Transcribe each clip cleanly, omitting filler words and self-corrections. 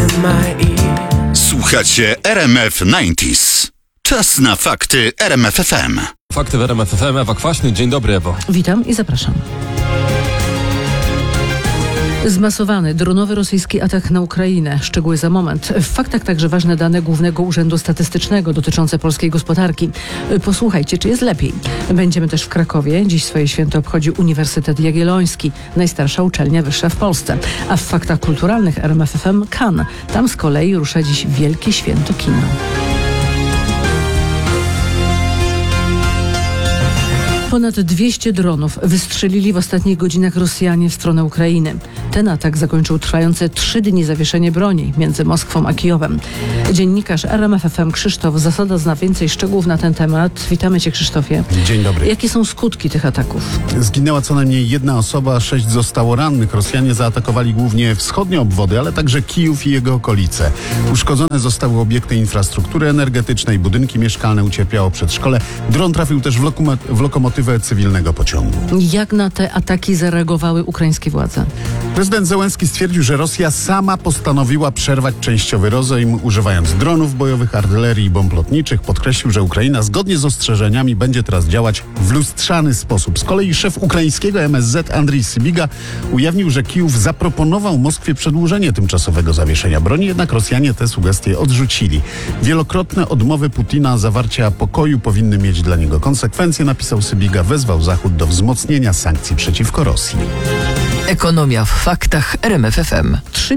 Słuchacie RMF 90s. Czas na fakty RMF FM. Fakty w RMF FM. Ewa Kwaśny. Dzień dobry, Ewo. Witam i zapraszam. Zmasowany dronowy rosyjski atak na Ukrainę. Szczegóły za moment. W faktach także ważne dane Głównego Urzędu Statystycznego dotyczące polskiej gospodarki. Posłuchajcie, czy jest lepiej. Będziemy też w Krakowie. Dziś swoje święto obchodzi Uniwersytet Jagielloński, najstarsza uczelnia wyższa w Polsce. A w faktach kulturalnych RMF FM Cannes. Tam z kolei rusza dziś wielkie święto kina. Ponad 200 dronów wystrzelili w ostatnich godzinach Rosjanie w stronę Ukrainy. Ten atak zakończył trwające 3 dni zawieszenie broni między Moskwą a Kijowem. Dziennikarz RMF FM Krzysztof Zasada zna więcej szczegółów na ten temat. Witamy Cię, Krzysztofie. Dzień dobry. Jakie są skutki tych ataków? Zginęła co najmniej 1 osoba, 6 zostało rannych. Rosjanie zaatakowali głównie wschodnie obwody, ale także Kijów i jego okolice. Uszkodzone zostały obiekty infrastruktury energetycznej, budynki mieszkalne, ucierpiało przedszkole. Dron trafił też w lokomotywę cywilnego pociągu. Jak na te ataki zareagowały ukraińskie władze? Prezydent Zełenski stwierdził, że Rosja sama postanowiła przerwać częściowy rozejm, używając dronów bojowych, artylerii i bomb lotniczych. Podkreślił, że Ukraina zgodnie z ostrzeżeniami będzie teraz działać w lustrzany sposób. Z kolei szef ukraińskiego MSZ Andrii Sybiga ujawnił, że Kijów zaproponował Moskwie przedłużenie tymczasowego zawieszenia broni, jednak Rosjanie te sugestie odrzucili. Wielokrotne odmowy Putina zawarcia pokoju powinny mieć dla niego konsekwencje, napisał Sybiga. Wezwał Zachód do wzmocnienia sankcji przeciwko Rosji. Ekonomia w faktach RMF FM. 3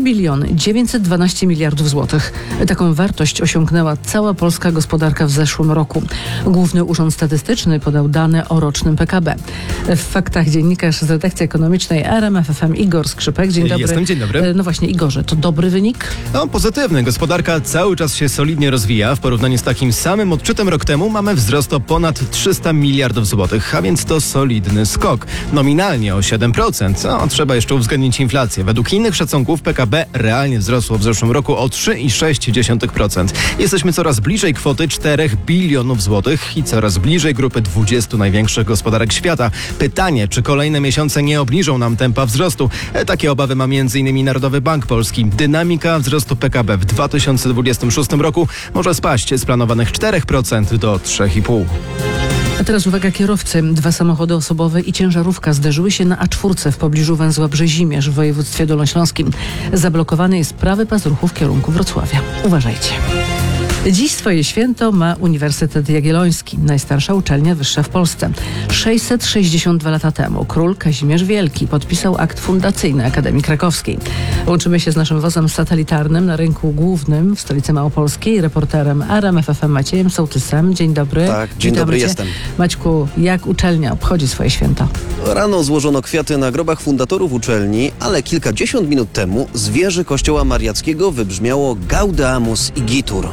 912 miliardów złotych. Taką wartość osiągnęła cała polska gospodarka w zeszłym roku. Główny Urząd Statystyczny podał dane o rocznym PKB. W faktach dziennikarz z redakcji ekonomicznej RMF FM Igor Skrzypek. Dzień dobry. Jestem, dzień dobry. No właśnie, Igorze, to dobry wynik? No, pozytywny. Gospodarka cały czas się solidnie rozwija. W porównaniu z takim samym odczytem rok temu mamy wzrost o ponad 300 miliardów złotych, a więc to solidny skok. Nominalnie o 7%. No, trzeba jeszcze uwzględnić inflację. Według innych szacunków PKB realnie wzrosło w zeszłym roku o 3,6%. Jesteśmy coraz bliżej kwoty 4 bilionów złotych i coraz bliżej grupy 20 największych gospodarek świata. Pytanie, czy kolejne miesiące nie obniżą nam tempa wzrostu? Takie obawy ma m.in. Narodowy Bank Polski. Dynamika wzrostu PKB w 2026 roku może spaść z planowanych 4% do 3,5%. A teraz uwaga kierowcy. 2 samochody osobowe i ciężarówka zderzyły się na A4 w pobliżu węzła Brzezimierz w województwie dolnośląskim. Zablokowany jest prawy pas ruchu w kierunku Wrocławia. Uważajcie. Dziś swoje święto ma Uniwersytet Jagielloński, najstarsza uczelnia wyższa w Polsce. 662 lata temu król Kazimierz Wielki podpisał akt fundacyjny Akademii Krakowskiej. Łączymy się z naszym wozem satelitarnym na rynku głównym w stolicy małopolskiej, reporterem RMF FM Maciejem Sołtysem. Dzień dobry. Tak, dzień dobry, jestem. Maćku, jak uczelnia obchodzi swoje święto? Rano złożono kwiaty na grobach fundatorów uczelni, ale kilkadziesiąt minut temu z wieży kościoła mariackiego wybrzmiało Gaudeamus Igitur.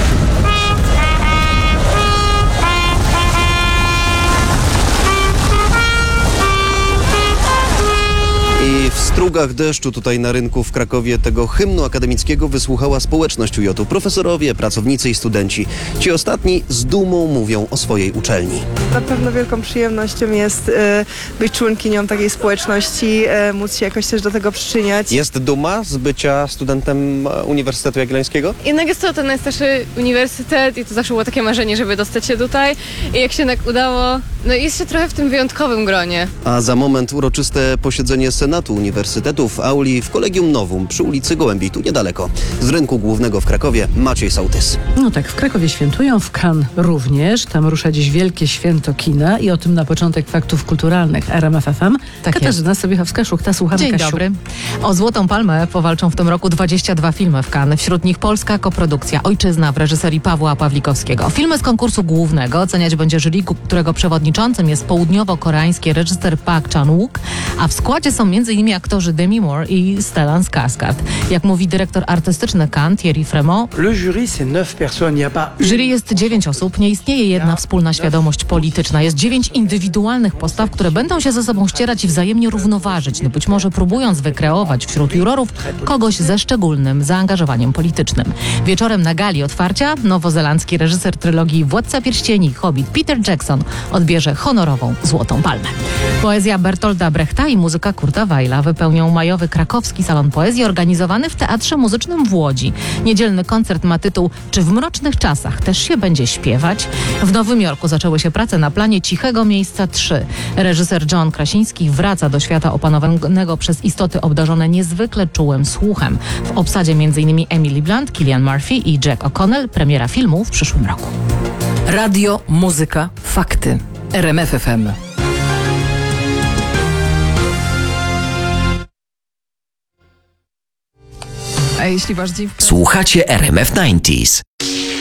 I w strugach deszczu tutaj na rynku w Krakowie tego hymnu akademickiego wysłuchała społeczność UJ-u. Profesorowie, pracownicy i studenci. Ci ostatni z dumą mówią o swojej uczelni. Na pewno wielką przyjemnością jest być członkinią takiej społeczności, móc się jakoś też do tego przyczyniać. Jest duma z bycia studentem Uniwersytetu Jagiellońskiego? Jednak jest to ten najstarszy uniwersytet i to zawsze było takie marzenie, żeby dostać się tutaj. I jak się jednak udało, no jest się trochę w tym wyjątkowym gronie. A za moment uroczyste posiedzenie Senatu Uniwersytetu w auli w Collegium Novum przy ulicy Gołębiej, tu niedaleko. Z rynku głównego w Krakowie Maciej Sołtys. No tak, w Krakowie świętują, w Cannes również. Tam rusza dziś wielkie święto kina i o tym na początek faktów kulturalnych RMF FM. Tak Katarzyna Sobiechowska-Szuchta, słuchamy. Dzień Kasiu. dobry. O Złotą Palmę powalczą w tym roku 22 filmy w Cannes. Wśród nich polska koprodukcja Ojczyzna w reżyserii Pawła Pawlikowskiego. Filmy z konkursu głównego oceniać będzie jury, którego przewodniczącym jest południowo-koreański reżyser Park Chan-wook, a w składzie są m.in. aktorzy Demi Moore i Stellan Skarsgård. Jak mówi dyrektor artystyczny Cannes Thierry Frémaux, jury jest 9 osób, nie istnieje jedna wspólna świadomość polityczna. Jest 9 indywidualnych postaw, które będą się ze sobą ścierać i wzajemnie równoważyć, no być może próbując wykreować wśród jurorów kogoś ze szczególnym zaangażowaniem politycznym. Wieczorem na gali otwarcia nowozelandzki reżyser trylogii Władca Pierścieni i Hobbit Peter Jackson odbierze odbierze honorową Złotą Palmę. Poezja Bertolda Brechta i muzyka Kurta Weila wypełnią majowy krakowski salon poezji organizowany w Teatrze Muzycznym w Łodzi. Niedzielny koncert ma tytuł Czy w mrocznych czasach też się będzie śpiewać? W Nowym Jorku zaczęły się prace na planie Cichego Miejsca 3. Reżyser John Krasiński wraca do świata opanowanego przez istoty obdarzone niezwykle czułym słuchem. W obsadzie m.in. Emily Blunt, Cillian Murphy i Jack O'Connell. Premiera filmu w przyszłym roku. Radio, muzyka, fakty. RMF FM. A jeśli bardziej... Słuchacie RMF 90s.